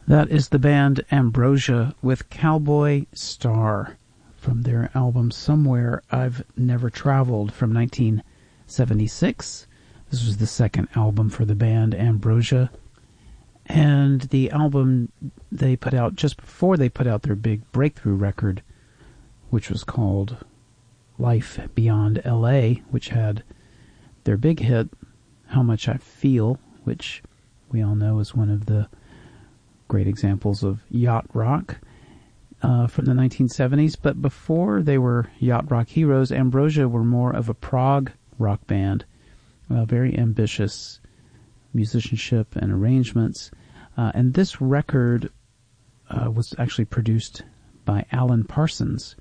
That is the band Ambrosia with Cowboy Star from their album Somewhere I've Never Traveled from 1976. This was the second album for the band Ambrosia. And the album they put out just before they put out their big breakthrough record, which was called Life Beyond L.A., which had their big hit, How Much I Feel, which we all know is one of the great examples of yacht rock from the 1970s. But before they were yacht rock heroes, Ambrosia were more of a prog rock band, very ambitious musicianship and arrangements. And this record was actually produced by Alan Parsons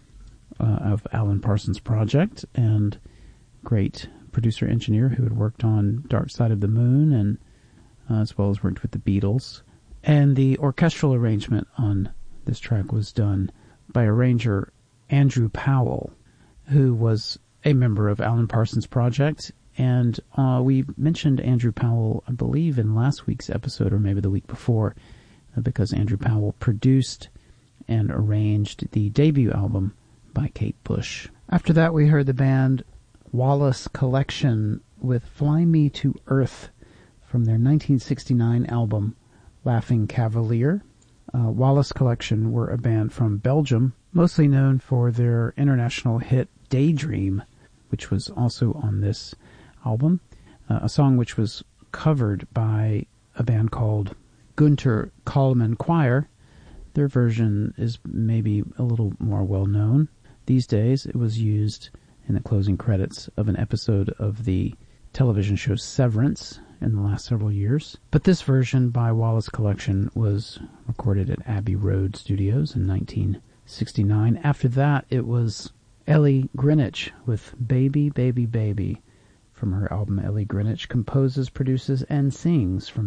of Alan Parsons Project, and great producer-engineer who had worked on Dark Side of the Moon and as well as worked with the Beatles. And the orchestral arrangement on this track was done by arranger Andrew Powell, who was a member of Alan Parsons Project. And we mentioned Andrew Powell, I believe, in last week's episode, or maybe the week before, because Andrew Powell produced and arranged the debut album by Kate Bush. After that, we heard the band Wallace Collection with Fly Me to Earth from their 1969 album Laughing Cavalier. Wallace Collection were a band from Belgium, mostly known for their international hit Daydream, which was also on this album, a song which was covered by a band called Gunter Kallman Choir. Their version is maybe a little more well-known these days. It was used in the closing credits of an episode of the television show Severance in the last several years. But this version by Wallace Collection was recorded at Abbey Road Studios in 1969. After that, it was Ellie Greenwich with Baby, Baby, Baby from her album Ellie Greenwich Composes, Produces, and Sings from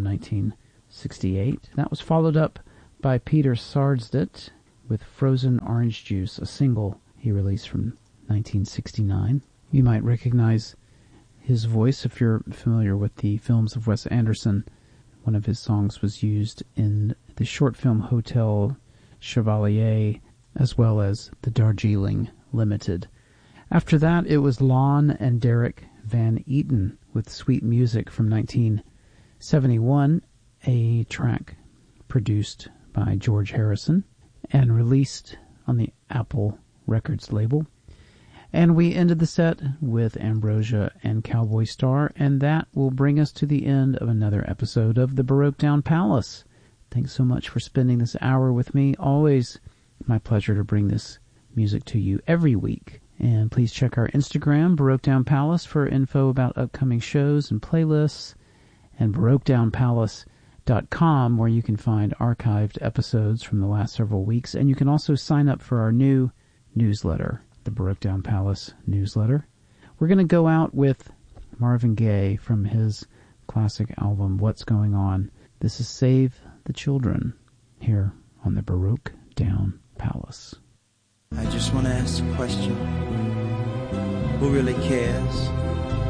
1968. That was followed up by Peter Sardsdett with Frozen Orange Juice, a single he released from 1969. You might recognize his voice if you're familiar with the films of Wes Anderson. One of his songs was used in the short film Hotel Chevalier, as well as the Darjeeling Limited. After that, it was Lon and Derek Van Eaton with Sweet Music from 1971, a track produced by George Harrison and released on the Apple Records label. And we ended the set with Ambrosia and Cowboy Star, and that will bring us to the end of another episode of the Baroque Down Palace. Thanks so much for spending this hour with me. Always my pleasure to bring this music to you every week. And please check our Instagram, Baroque Down Palace, for info about upcoming shows and playlists, and BaroqueDownPalace.com, where you can find archived episodes from the last several weeks. And you can also sign up for our new newsletter, the Baroque Down Palace newsletter. We're going to go out with Marvin Gaye from his classic album, What's Going On. This is Save the Children, here on the Baroque Down Palace. I just want to ask a question. Who really cares